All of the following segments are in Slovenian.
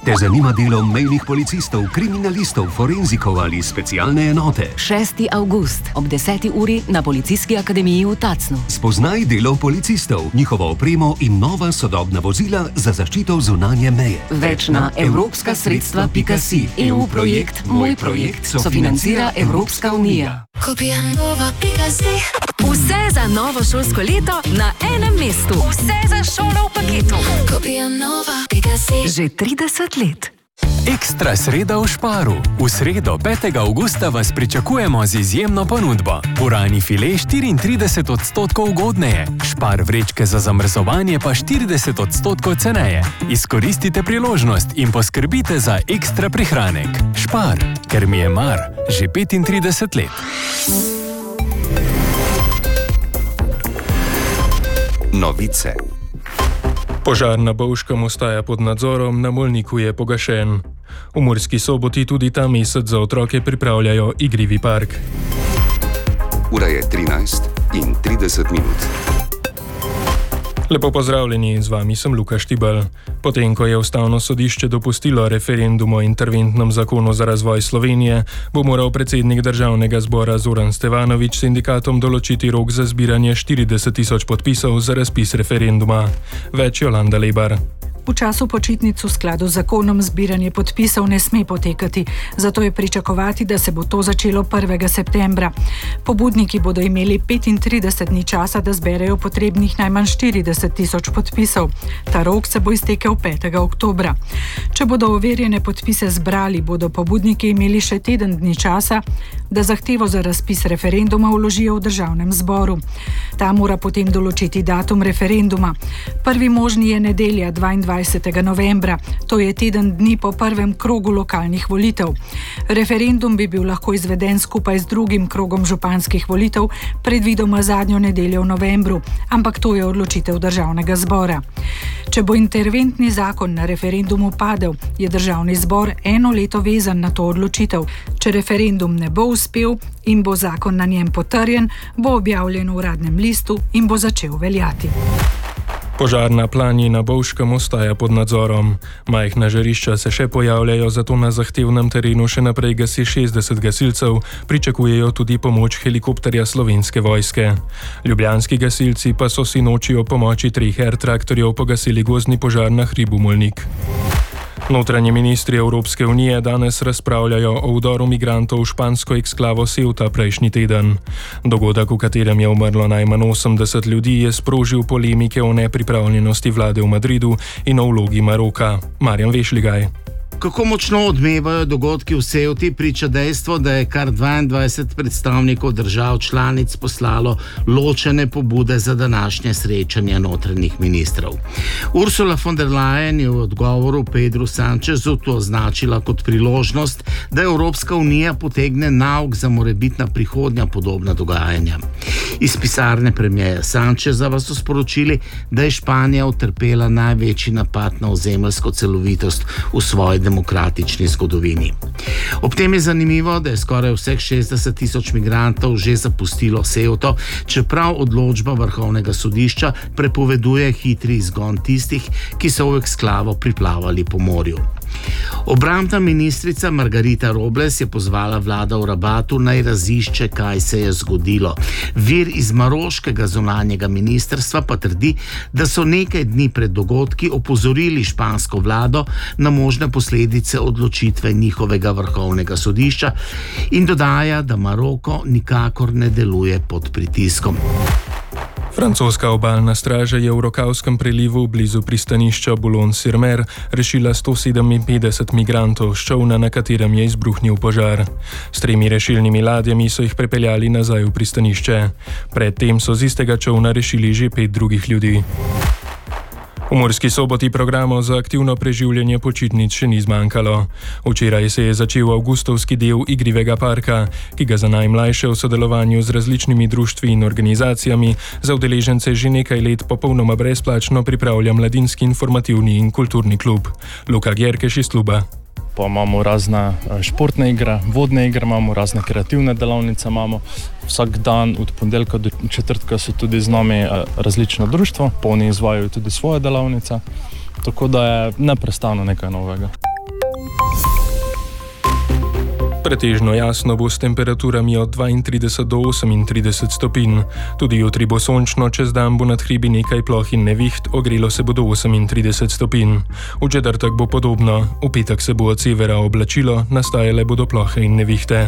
Te zanima delo mejnih policistov, kriminalistov, forenzikov ali specialne enote? 6. avgust ob 10. uri na Policijski akademiji v Tacnu. Spoznaj delo policistov, njihovo opremo in nova sodobna vozila za zaščito zunanje meje. Več na evropskasredstva.si. EU projekt Moj projekt sofinancira Evropska unija. Vse za novo šolsko leto na enem mestu. Vse za šolo v paketu. Že 30 let. Ekstra sreda v Sparu. V sredo 5. avgusta vas pričakujemo z izjemno ponudbo. Purani file 34% ugodneje, Spar vrečke za zamrzovanje pa 40% ceneje. Izkoristite priložnost in poskrbite za ekstra prihranek. Spar, ker mi je mar, že 35 let. Novice. Požar na Bovškem ostaja pod nadzorom, na Molniku je pogašen. V Murski Soboti tudi ta mesec za otroke pripravljajo igrivi park. Ura je 13:30. Lepo pozdravljeni, z vami sem Luka Štibel. Potem, ko je Ustavno sodišče dopustilo referendum o interventnem zakonu za razvoj Slovenije, bo moral predsednik Državnega zbora Zoran Stevanović sindikatom določiti rok za zbiranje 40 tisoč podpisov za razpis referenduma. Več Jolanda Lebar. V času počitnic v skladu z zakonom zbiranje podpisov ne sme potekati, zato je pričakovati, da se bo to začelo 1. septembra. Pobudniki bodo imeli 35 dni časa, da zberejo potrebnih najmanj 40 tisoč podpisov. Ta rok se bo iztekel 5. oktobra. Če bodo overjene podpise zbrali, bodo pobudniki imeli še teden dni časa, da zahtevo za razpis referenduma vložijo v Državnem zboru. Ta mora potem določiti datum referenduma. Prvi možni je nedelja 22. novembra, to je teden dni po prvem krogu lokalnih volitev. Referendum bi bil lahko izveden skupaj z drugim krogom županskih volitev, predvidoma zadnjo nedeljo v novembru, ampak to je odločitev Državnega zbora. Če bo interventni zakon na referendumu padel, je Državni zbor eno leto vezan na to odločitev. Če referendum ne bo uspel in bo zakon na njem potrjen, bo objavljen v Uradnem listu in bo začel veljati. Požar na Planji na Bovškem ostaja pod nadzorom. Majhna žarišča se še pojavljajo, zato na zahtevnem terenu še naprej gasi 60 gasilcev, pričakujejo tudi pomoč helikopterja Slovenske vojske. Ljubljanski gasilci pa so sinoči ob pomoči 3 air-traktorjev pogasili gozdni požar na hribu Molnik. Notranji ministri Evropske unije danes razpravljajo o vdoru migrantov v špansko eksklavo Ceuta prejšnji teden. Dogodek, v katerem je umrlo najmanj 80 ljudi, je sprožil polemike o nepripravljenosti vlade v Madridu in o vlogi Maroka. Marjan Vešligaj. Kako močno odmevajo dogodki v Ceuti, priča dejstvo, da je kar 22 predstavnikov držav članic poslalo ločene pobude za današnje srečanje notranjih ministrov. Ursula von der Leyen je v odgovoru Pedru Sanchezu to označila kot priložnost, da Evropska unija potegne nauk za morebitna prihodnja podobna dogajanja. Iz pisarne premierja Sancheza pa so sporočili, da je Španija utrpela največji napad na ozemeljsko celovitost v svoji demokratični zgodovini. Ob tem je zanimivo, da je skoraj vseh 60 tisoč migrantov že zapustilo Ceuto, čeprav odločba Vrhovnega sodišča prepoveduje hitri izgon tistih, ki so v eksklavo priplavali po morju. Obrambna ministrica Margarita Robles je pozvala vlado v Rabatu naj razišče, kaj se je zgodilo. Vir iz maroškega zunanjega ministrstva pa trdi, da so nekaj dni pred dogodki opozorili špansko vlado na možne posledice odločitve njihovega vrhovnega sodišča in dodaja, da Maroko nikakor ne deluje pod pritiskom. Francoska obalna straža je v Rokavskem prelivu blizu pristanišča Boulogne-sur-Mer rešila 157 migrantov s čolna, na katerem je izbruhnil požar. S 3 rešilnimi ladjami so jih prepeljali nazaj v pristanišče. Predtem so z istega čolna rešili že 5 drugih ljudi. V Murski Soboti programov za aktivno preživljanje počitnic še ni zmanjkalo. Včeraj se je začel avgustovski del igrivega parka, ki ga za najmlajše v sodelovanju z različnimi društvi in organizacijami za udeležence že nekaj let popolnoma brezplačno pripravlja Mladinski informativni in kulturni klub. Luka Gjerkeš iz kluba. Pa imamo razne športne igre, vodne igre, imamo razne kreativne delavnice, imamo vsak dan od ponedeljka do četrtka so tudi z nami različna društva, pa oni izvajajo tudi svoje delavnice, tako da je neprestano nekaj novega. Pretežno jasno bo s temperaturami od 32 do 38 stopinj. Tudi jutri bo sončno, čez dan bo nad hribi nekaj ploh in neviht, ogrelo se bo do 38 stopinj. V četrtek bo podobno, v petek se bo od severa oblačilo, nastajale bodo plohe in nevihte.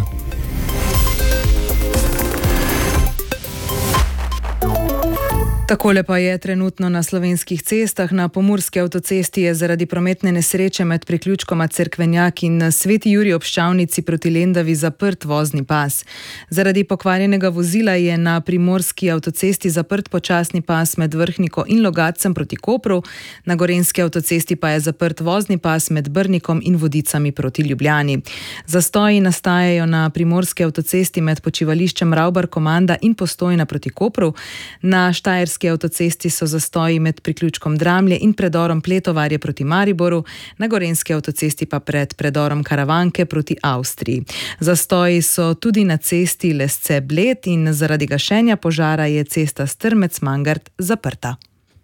Takole pa je trenutno na slovenskih cestah. Na pomurski avtocesti je zaradi prometne nesreče med priključkoma Cerkvenjak in Sveti Jurij ob Ščavnici proti Lendavi zaprt vozni pas. Zaradi pokvarjenega vozila je na primorski avtocesti zaprt počasni pas med Vrhniko in Logatcem proti Kopru, na gorenjski avtocesti pa je zaprt vozni pas med Brnikom in Vodicami proti Ljubljani. Zastoji nastajajo na primorski avtocesti med počivališčem Ravbar-Komanda in Postojna proti Kopru, na štajerski avtocesti so zastoji med priključkom Dramlje in predorom Pletovarje proti Mariboru, na gorenjski avtocesti pa pred predorom Karavanke proti Avstriji. Zastoji so tudi na cesti Lesce-Bled in zaradi gašenja požara je cesta Strmec-Mangart zaprta.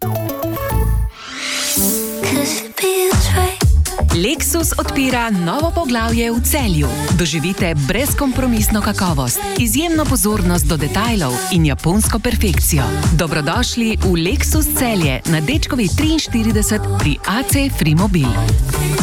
Lexus odpira novo poglavje v Celju. Doživite brezkompromisno kakovost, izjemno pozornost do detajlov in japonsko perfekcijo. Dobrodošli v Lexus Celje na Dečkovi 43 pri AC Frimobil.